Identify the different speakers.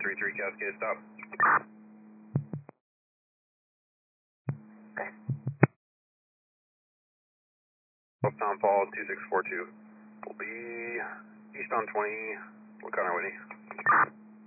Speaker 1: 33 Cascade, stop. Westbound Fall 2642. Will be eastbound 20, Wakana Whitney.